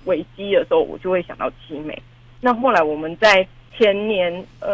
危机的时候，我就会想到七美。那后来我们在前年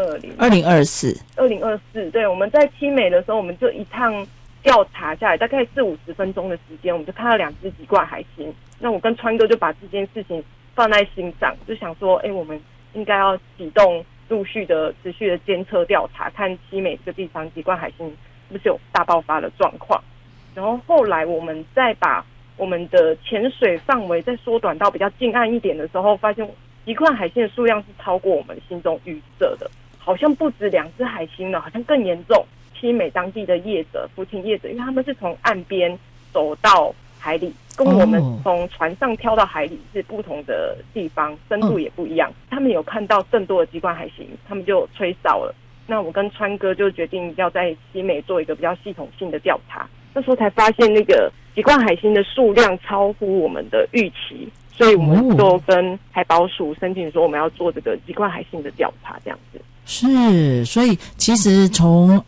2024，对，我们在七美的时候，我们就一趟调查下来，大概40-50分钟的时间，我们就看到2只脊冠海星。那我跟川哥就把这件事情放在心上，就想说，我们应该要启动持续的监测调查，看七美这个地方脊冠海星是不是有大爆发的状况。然后后来我们再把我们的潜水范围再缩短到比较近岸一点的时候，发现脊冠海星的数量是超过我们心中预设的，好像不止2只海星了，好像更严重。七美当地的浮潜业者，因为他们是从岸边走到海里，跟我们从船上跳到海里是不同的地方，深度也不一样。他们有看到更多的脊冠海星，他们就吹哨了。那我跟川哥就决定要在七美做一个比较系统性的调查。那时候才发现那个脊冠海星的数量超乎我们的预期，所以我们就跟海保署申请说我们要做这个脊冠海星的调查，这样子。 是，所以其实从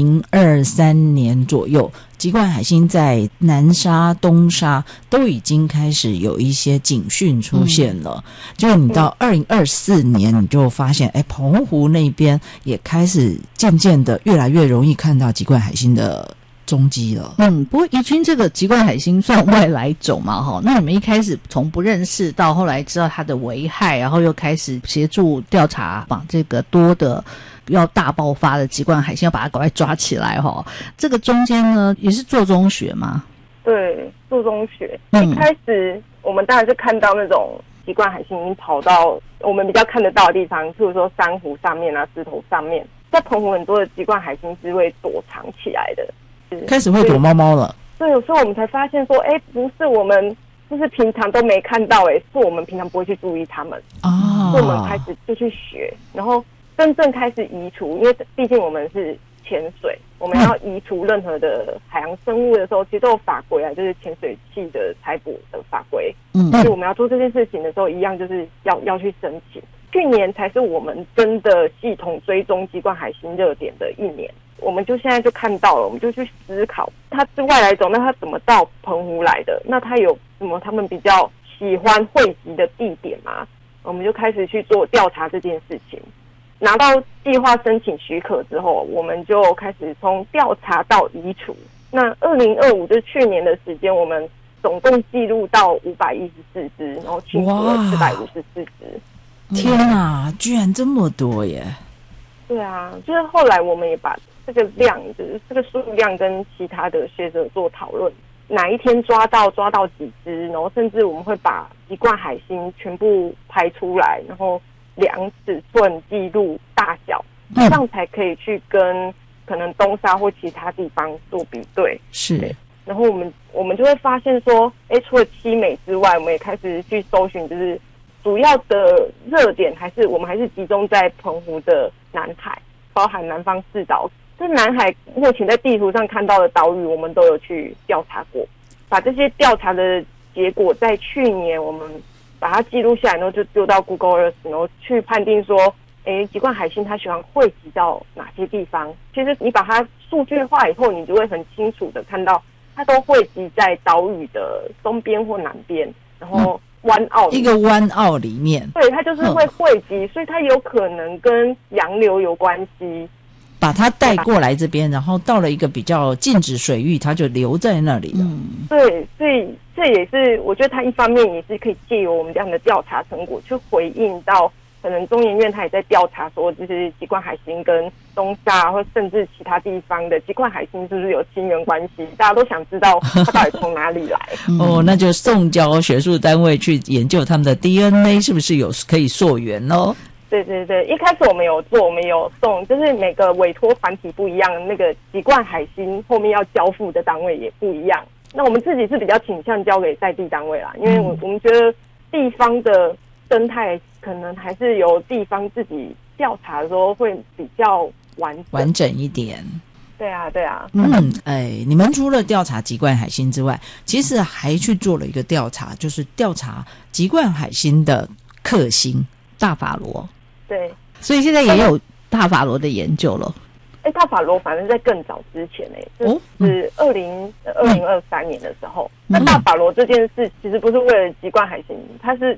2023年左右，脊冠海星在南沙、东沙都已经开始有一些警讯出现了。就你到2024年，你就发现，澎湖那边也开始渐渐的越来越容易看到脊冠海星的踪迹了。 不过怡君这个脊冠海星算外来种嘛，那你们一开始从不认识到后来知道它的危害，然后又开始协助调查，把这个多的要大爆发的脊冠海星要把它赶快抓起来这个中间呢也是做中学吗？ 对，做中学。一开始我们当然是看到那种脊冠海星已经跑到我们比较看得到的地方，譬如说珊瑚上面啊、石头上面。在澎湖很多的脊冠海星是会躲藏起来的， 开始会躲猫猫了。 对，有时候我们才发现说，不是我们就是平常都没看到，是我们平常不会去注意它们。所以我们开始就去学，然后真正开始移除，因为毕竟我们是潜水，我们要移除任何的海洋生物的时候，其实都有法规啊，就是潜水器的采捕的法规。所以我们要做这件事情的时候，一样就是要去申请。去年才是我们真的系统追踪脊冠海星热点的一年。我们就现在就看到了，我们就去思考它是外来种，那它怎么到澎湖来的？那它有什么他们比较喜欢汇集的地点吗？我们就开始去做调查这件事情。拿到计划申请许可之后，我们就开始从调查到移除。那2025就是去年的时间，我们总共记录到514只，然后清除了454只。 天啊，居然这么多耶！ 对啊，就是后来我们也把这个量，就是这个数量跟其他的学者做讨论，哪一天抓到几只，然后甚至我们会把脊冠海星全部拍出来，然后量尺寸、记录大小，这样才可以去跟可能东沙或其他地方做比对。 是， 然后我们就会发现说，除了七美之外，我们也开始去搜寻，就是主要的热点我们还是集中在澎湖的南海，包含南方四岛。这南海目前在地图上看到的岛屿，我们都有去调查过，把这些调查的结果在去年我们把它记录下来，然后就丢到 Google Earth， 然后去判定说，脊冠海星它喜欢汇集到哪些地方。其实你把它数据化以后，你就会很清楚的看到，它都汇集在岛屿的东边或南边，然后湾澳一个湾澳里面。 对，它就是会汇集，所以它有可能跟洋流有关系。 把它带过来这边，然后到了一个比较禁止水域，它就留在那里了。 对，所以这也是我觉得它一方面也是可以借由我们这样的调查成果，去回应到可能中研院它也在调查说，就是脊冠海星跟东沙或甚至其他地方的脊冠海星是不是有亲缘关系？大家都想知道它到底从哪里来。 那就送交学术单位去研究他们的 DNA 是不是有可以溯源咯。 对对对，一开始我们有送，就是每个委托团体不一样，那个脊冠海星后面要交付的单位也不一样。那我们自己是比较倾向交给在地单位啦，因为我们觉得地方的生态可能还是由地方自己调查的时候会比较完整一点。 对啊对啊。 你们除了调查脊冠海星之外，其实还去做了一个调查，就是调查脊冠海星的克星大法罗。 对， 所以现在也有大法罗的研究了。 大法罗反正在更早之前就是2023年的时候。那大法罗这件事其实不是为了脊冠海星，它是